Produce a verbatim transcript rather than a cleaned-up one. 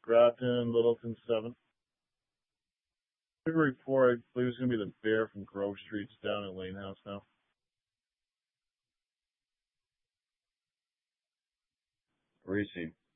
Grafton, Littleton, seven. February fourth, I believe it's going to be the Bear from Grove Street. It's down at Lane House now. Reese.